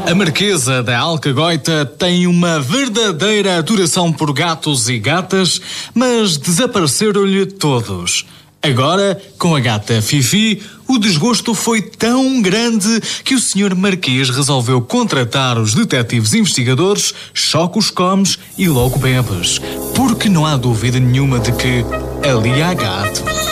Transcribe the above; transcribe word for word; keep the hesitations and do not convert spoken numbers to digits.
A Marquesa da Alcagoita tem uma verdadeira adoração por gatos e gatas, mas desapareceram-lhe todos. Agora, com a gata Fifi, o desgosto foi tão grande que o senhor Marquês resolveu contratar os detetives investigadores Chocos Comes e Louco Bebes, porque não há dúvida nenhuma de que ali há gato.